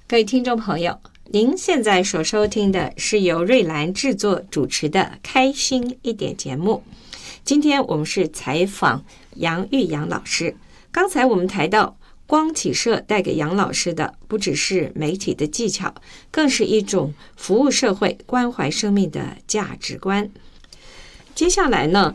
各位听众朋友，您现在所收听的是由瑞兰制作主持的《开心一点》节目。今天我们是采访杨玉杨老师。刚才我们谈到光启社带给杨老师的不只是媒体的技巧，更是一种服务社会、关怀生命的价值观。接下来呢，